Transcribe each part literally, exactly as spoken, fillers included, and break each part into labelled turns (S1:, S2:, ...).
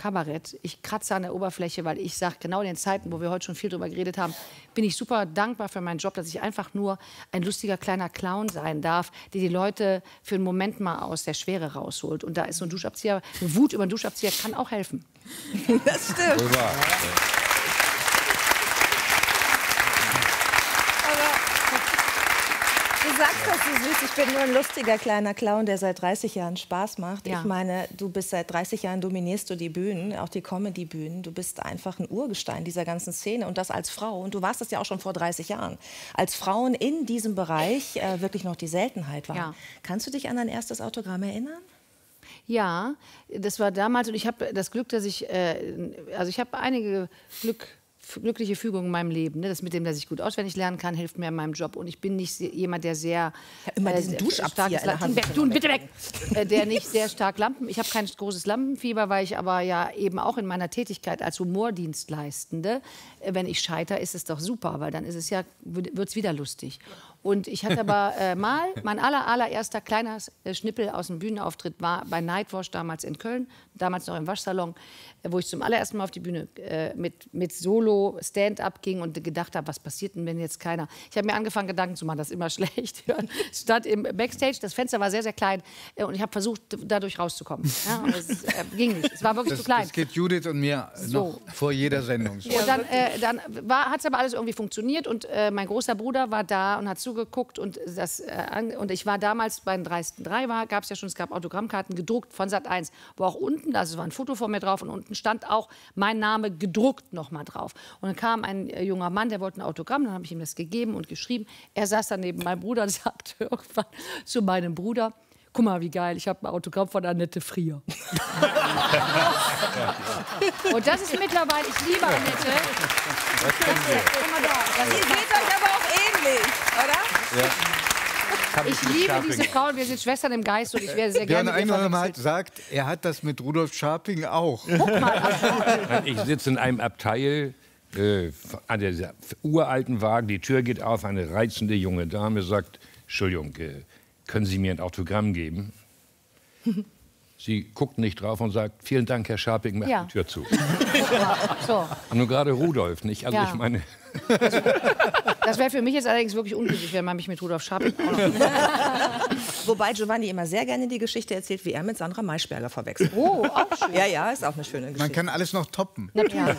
S1: Kabarett. Ich kratze an der Oberfläche, weil ich sage, genau in den Zeiten, wo wir heute schon viel drüber geredet haben, bin ich super dankbar für meinen Job, dass ich einfach nur ein lustiger kleiner Clown sein darf, der die Leute für einen Moment mal aus der Schwere rausholt. Und da ist so ein Duschabzieher, eine Wut über einen Duschabzieher kann auch helfen.
S2: Das stimmt. Du sagst das so süß, ich bin nur ein lustiger kleiner Clown, der seit dreißig Jahren Spaß macht.
S1: Ja.
S2: Ich meine, du bist seit dreißig Jahren, dominierst du die Bühnen, auch die Comedy-Bühnen. Du bist einfach ein Urgestein dieser ganzen Szene und das als Frau. Und du warst das ja auch schon vor dreißig Jahren. Als Frauen in diesem Bereich äh, wirklich noch die Seltenheit waren.
S1: Ja.
S2: Kannst du dich an dein erstes Autogramm erinnern?
S1: Ja, das war damals und ich habe das Glück, dass ich, äh, also ich habe einige Glück, glückliche Fügungen in meinem Leben. Ne? Das mit dem, dass ich gut auswendig lernen kann, hilft mir in meinem Job. Und ich bin nicht jemand, der sehr...
S2: Ja, immer diesen
S1: äh,
S2: Duschabzieher in der Hand.
S1: Weg, tun, bitte weg! äh, der nicht sehr stark Lampen... Ich habe kein großes Lampenfieber, weil ich aber ja eben auch in meiner Tätigkeit als Humordienstleistende, äh, wenn ich scheitere, ist es doch super, weil dann ist es ja, wird es wieder lustig. Und ich hatte aber äh, mal, mein aller, allererster kleiner äh, Schnippel aus dem Bühnenauftritt war bei Nightwash damals in Köln, damals noch im Waschsalon, äh, wo ich zum allerersten Mal auf die Bühne äh, mit, mit Solo Stand-up ging und gedacht habe, was passiert denn, wenn jetzt keiner... Ich habe mir angefangen, Gedanken zu machen, das ist immer schlecht. Ich stand im Backstage, das Fenster war sehr, sehr klein äh, und ich habe versucht, dadurch rauszukommen. Ja, und es äh, ging nicht, es war wirklich
S3: das,
S1: zu klein.
S3: Das geht Judith und mir
S1: So.
S3: noch vor jeder Sendung. So.
S1: Und dann, äh, dann hat es aber alles irgendwie funktioniert und äh, mein großer Bruder war da und hat zugeguckt und, das, äh, und ich war damals bei den dreisten drei, gab es ja schon, es gab Autogrammkarten gedruckt von Sat eins, wo auch unten, also war ein Foto von mir drauf und unten stand auch mein Name gedruckt noch mal drauf. Und dann kam ein äh, junger Mann, der wollte ein Autogramm, dann habe ich ihm das gegeben und geschrieben. Er saß dann neben meinem Bruder und sagte irgendwann zu meinem Bruder, guck mal, wie geil, ich habe ein Autogramm von Annette Frier. Und das ist mittlerweile, ich liebe Annette.
S3: Das kennen wir.
S1: Guck mal da, das
S2: Ihr
S1: ist
S2: seht euch aber auch ähnlich, oder?
S3: Ja.
S1: Ich liebe diese Frauen, wir sind Schwestern im Geist und ich wäre sehr
S3: Björn
S1: gerne mit ihr
S3: Einhorn
S1: verwechselt.
S3: sagt, er hat das mit Rudolf Scharping auch.
S4: Ich sitze in einem Abteil äh, an der uralten Wagen, die Tür geht auf, eine reizende junge Dame sagt, Entschuldigung, äh, können Sie mir ein Autogramm geben? Sie guckt nicht drauf und sagt, vielen Dank, Herr Scharping, macht
S1: Ja.
S4: die Tür zu.
S1: So.
S4: Und nur gerade Rudolf, nicht? Also
S1: Ja.
S4: ich meine...
S1: Das wäre für mich jetzt allerdings wirklich unglücklich, wenn man mich mit Rudolf Scharping auch noch...
S2: Wobei Giovanni immer sehr gerne die Geschichte erzählt, wie er mit Sandra Maischberger verwechselt.
S1: Oh, auch schön.
S2: Ja, ja, ist auch eine schöne Geschichte.
S3: Man kann alles noch toppen.
S1: Ja.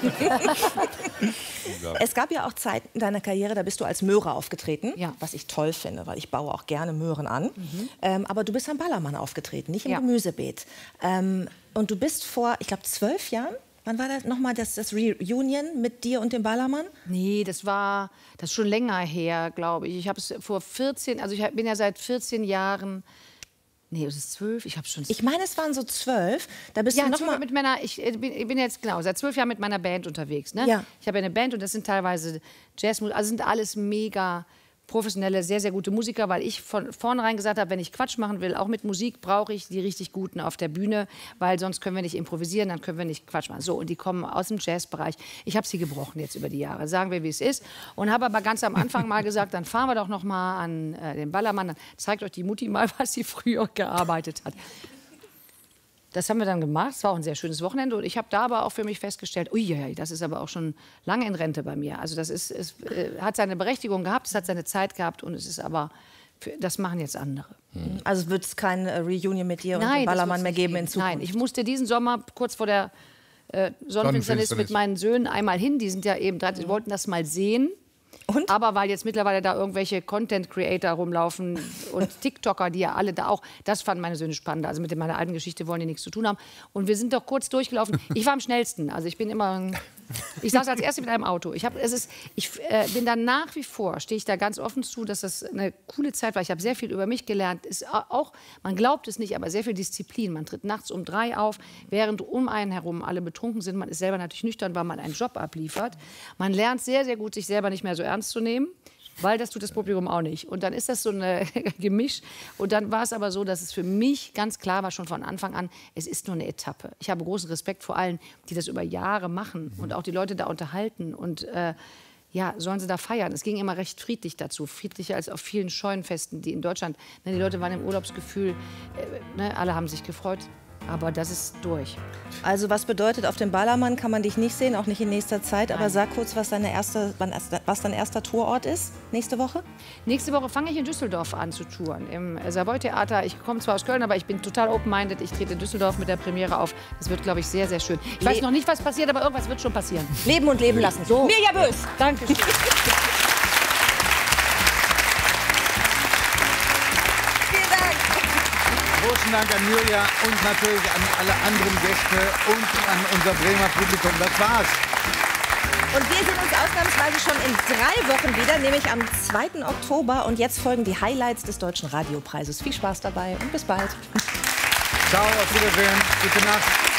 S2: Es gab ja auch Zeiten in deiner Karriere, da bist du als Möhre aufgetreten,
S1: Ja.
S2: was ich toll finde, weil ich baue auch gerne Möhren an.
S1: Mhm.
S2: Ähm, aber du bist am Ballermann aufgetreten, nicht im
S1: Ja.
S2: Gemüsebeet. Ähm, und du bist vor, ich glaube, zwölf Jahren, wann war das nochmal das, das Reunion mit dir und dem Ballermann?
S1: Nee, das war das ist schon länger her, glaube ich. Ich habe es vor vierzehn, also ich hab- bin ja seit vierzehn Jahren, nee, es ist zwölf, ich habe schon...
S2: Ich meine, es waren so zwölf. Da bist
S1: ja,
S2: du noch
S1: zwölf
S2: mal
S1: mit meiner, ich äh, bin, ich bin jetzt genau seit zwölf Jahren mit meiner Band unterwegs. Ne?
S2: Ja.
S1: Ich habe ja eine Band und das sind teilweise Jazzmusiker, also sind alles mega professionelle, sehr, sehr gute Musiker, weil ich von vornherein gesagt habe, wenn ich Quatsch machen will, auch mit Musik, brauche ich die richtig Guten auf der Bühne, weil sonst können wir nicht improvisieren, dann können wir nicht Quatsch machen. So, und die kommen aus dem Jazzbereich. Ich habe sie gebrochen jetzt über die Jahre, sagen wir, wie es ist. Und habe aber ganz am Anfang mal gesagt, dann fahren wir doch noch mal an äh, den Ballermann, dann zeigt euch die Mutti mal, was sie früher gearbeitet hat. Das haben wir dann gemacht. Es war auch ein sehr schönes Wochenende. Und ich habe da aber auch für mich festgestellt, ui, das ist aber auch schon lange in Rente bei mir. Also das ist, es äh, hat seine Berechtigung gehabt, es hat seine Zeit gehabt und es ist aber, für, das machen jetzt andere.
S2: Also wird es kein äh, Reunion mit dir und dem
S1: das
S2: Ballermann
S1: wird's
S2: mehr
S1: nicht
S2: geben in
S1: geben.
S2: Zukunft?
S1: Nein, ich musste diesen Sommer kurz vor der äh, Sonnenfinsternis
S3: Sonnenfinsternis.
S1: mit meinen Söhnen einmal hin. Die sind ja eben, die wollten das mal sehen.
S2: Und?
S1: Aber weil jetzt mittlerweile da irgendwelche Content-Creator rumlaufen und TikToker, die ja alle da auch, das fanden meine Söhne spannender. Also mit meiner alten Geschichte wollen die nichts zu tun haben. Und wir sind doch kurz durchgelaufen. Ich war am schnellsten. Also ich bin immer, ich saß als Erste mit einem Auto. Ich, hab, es ist, ich äh, bin da nach wie vor, stehe ich da ganz offen zu, dass das eine coole Zeit war. Ich habe sehr viel über mich gelernt. Ist auch, man glaubt es nicht, aber sehr viel Disziplin. Man tritt nachts um drei auf, während um einen herum alle betrunken sind. Man ist selber natürlich nüchtern, weil man einen Job abliefert. Man lernt sehr, sehr gut, sich selber nicht mehr so ernst zu nehmen. Weil das tut das Publikum auch nicht. Und dann ist das so ein Gemisch. Und dann war es aber so, dass es für mich ganz klar war, schon von Anfang an, es ist nur eine Etappe. Ich habe großen Respekt vor allen, die das über Jahre machen und auch die Leute da unterhalten. Und äh, ja, sollen sie da feiern. Es ging immer recht friedlich dazu. Friedlicher als auf vielen Scheunenfesten, die in Deutschland, ne, die Leute waren im Urlaubsgefühl, äh, ne, alle haben sich gefreut. Aber das ist durch.
S2: Also was bedeutet, auf dem Ballermann kann man dich nicht sehen, auch nicht in nächster Zeit. Aber
S1: Nein.
S2: sag kurz, was, deine erste, was dein erster Tourort ist nächste Woche.
S1: Nächste Woche fange ich in Düsseldorf an zu touren, im Savoy-Theater. Ich komme zwar aus Köln, aber ich bin total open-minded. Ich trete in Düsseldorf mit der Premiere auf. Das wird, glaube ich, sehr, sehr schön. Ich weiß noch nicht, was passiert, aber irgendwas wird schon passieren.
S2: Leben und leben lassen.
S1: So.
S2: Mirja Bös.
S1: Dankeschön.
S2: Vielen Dank.
S3: Großen Dank an Mirja und natürlich an alle anderen Gäste und an unser Bremer Publikum. Das war's.
S2: Und wir sehen uns ausnahmsweise schon in drei Wochen wieder, nämlich am zweiten Oktober. Und jetzt folgen die Highlights des Deutschen Radiopreises. Viel Spaß dabei und bis bald.
S3: Ciao, auf Wiedersehen. Gute Nacht.